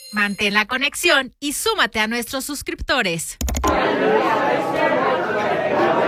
Mantén la conexión y súmate a nuestros suscriptores.